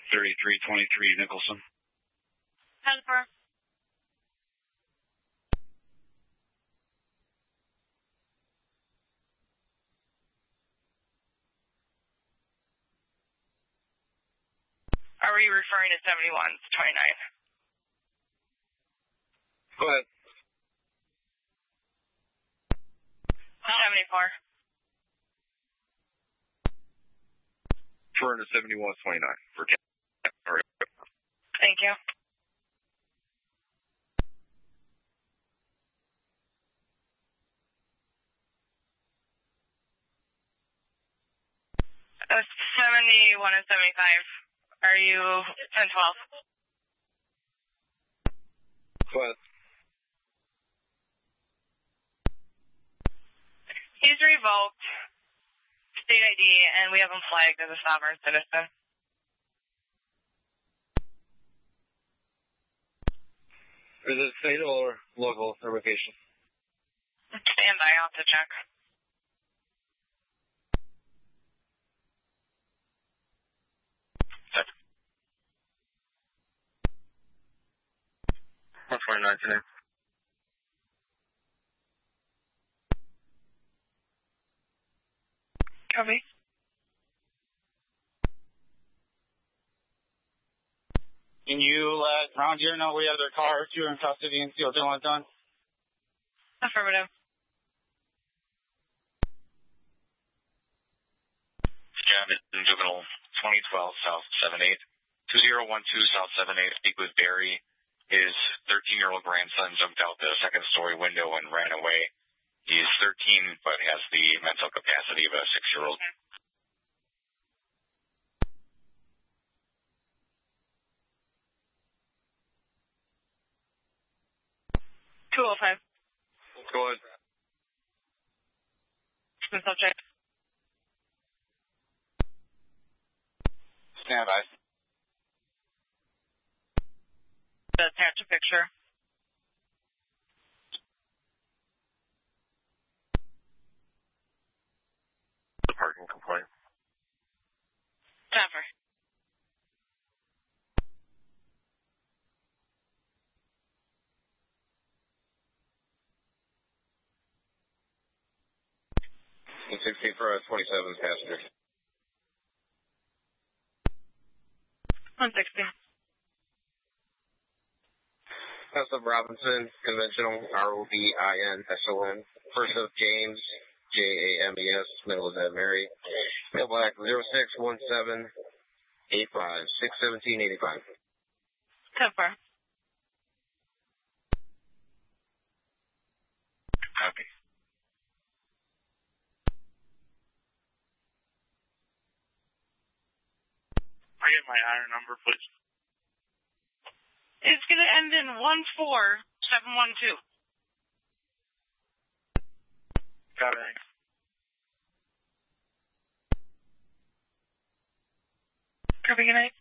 3323 Nicholson. 10-4. Are we referring to 7129? Go ahead. 74. Referring to 7129 for all right. Thank you. It was 71 and 75. Are you 10-12? Go ahead. He's revoked state ID, and we have him flagged as a sovereign citizen. Is it state or local revocation? Stand by, I'll have to check. What's 29 today? Copy. Can you let Round Deer know we have their car, 2 in custody, and see what they want done? Affirmative. Yeah, juvenile 2012 South 78. 2012 South 78. Speak with Barry. His 13-year-old grandson jumped out the second-story window and ran away. He's 13, but has the mental capacity of a 6-year-old. Okay. $205. Go ahead. The subject. Stand by. Attach a picture. The parking complaint. Jennifer. And 16 for a 27 passenger. 160. House of Robinson, conventional, ROBINSON. First of James, JAMES, middle of that Mary. Mail black 061785, 61785. 10-4. Copy. I get my iron number, please. It's going to end in 14712. Got it. Copy, good night.